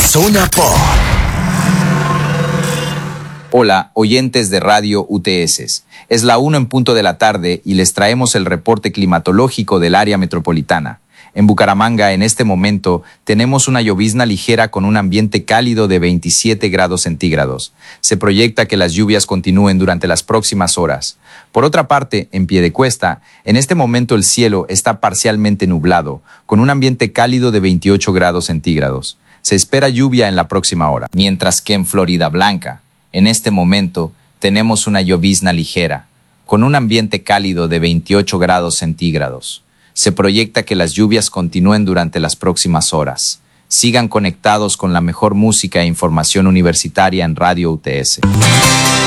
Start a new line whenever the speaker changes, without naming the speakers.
Zona Pop.
Hola, oyentes de Radio UTS. Es la 1 en punto de la tarde y les traemos el reporte climatológico del área metropolitana. En Bucaramanga, en este momento, tenemos una llovizna ligera con un ambiente cálido de 27 grados centígrados. Se proyecta que las lluvias continúen durante las próximas horas. Por otra parte, en Piedecuesta, en este momento el cielo está parcialmente nublado, con un ambiente cálido de 28 grados centígrados. Se espera lluvia en la próxima hora. Mientras que en Florida Blanca, en este momento, tenemos una llovizna ligera, con un ambiente cálido de 28 grados centígrados. Se proyecta que las lluvias continúen durante las próximas horas. Sigan conectados con la mejor música e información universitaria en Radio UTS.